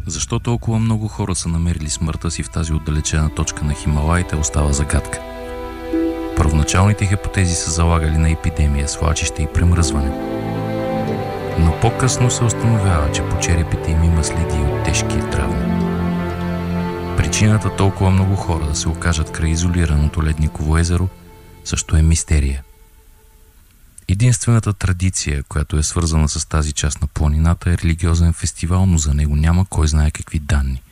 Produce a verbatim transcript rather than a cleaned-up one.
Защо толкова много хора са намерили смъртта си в тази отдалечена точка на Хималаите остава загадка. Първоначалните хипотези са залагали на епидемия, свлачище и премръзване. Но по-късно се установява, че по черепите им има следи от тежки травми. Причината толкова много хора да се окажат край изолираното ледниково езеро също е мистерия. Единствената традиция, която е свързана с тази част на планината, е религиозен фестивал, но за него няма кой знае какви данни.